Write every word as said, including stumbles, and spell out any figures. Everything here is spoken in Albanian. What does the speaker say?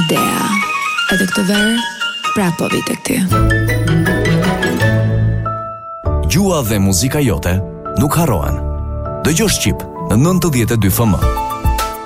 idea. Edhe këtë verë, prapë po vi tek ty. Gjua dhe muzika jote nuk harrohen. Dëgjo Shqip në nëntëdhjetë e dy F M.